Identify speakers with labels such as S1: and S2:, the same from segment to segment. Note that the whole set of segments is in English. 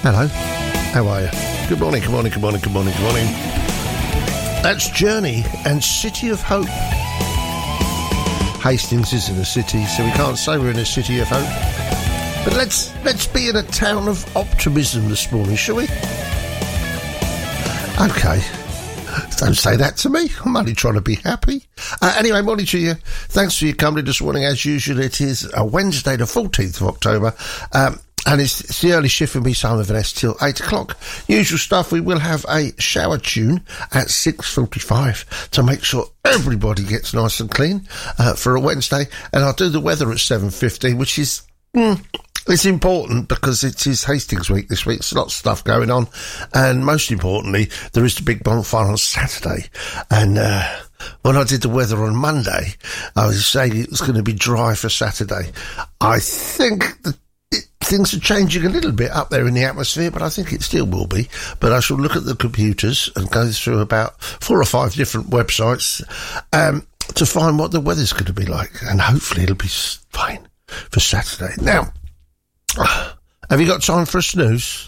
S1: Hello, how are you? Good morning, good morning, good morning, good morning, good morning. That's Journey and City of Hope. Hastings isn't a city, so we can't say we're in a city of hope. But let's be in a town of optimism this morning, shall we? Okay. Don't say that to me. I'm only trying to be happy. Anyway, morning to you. Thanks for your company this morning. As usual, it is a Wednesday, the 14th of October. And it's the early shift for me, Simon Vaness, till 8 o'clock. Usual stuff, we will have a shower tune at 6:45 to make sure everybody gets nice and clean for a Wednesday. And I'll do the weather at 7:15, which is... it's important because it is Hastings week this week. There's lots of stuff going on. And most importantly, there is the big bonfire on Saturday. And when I did the weather on Monday, I was saying it was going to be dry for Saturday. I think that things are changing a little bit up there in the atmosphere, but I think it still will be. But I shall look at the computers and go through about 4 or 5 different websites to find what the weather's going to be like. And hopefully it'll be fine for Saturday. Now, have you got time for a snooze?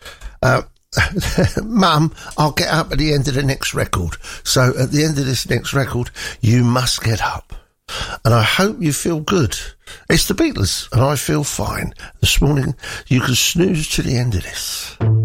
S1: Mum, I'll get up at the end of the next record. So at the end of this next record, you must get up. And I hope you feel good. It's the Beatles, and I feel fine. This morning, you can snooze to the end of this.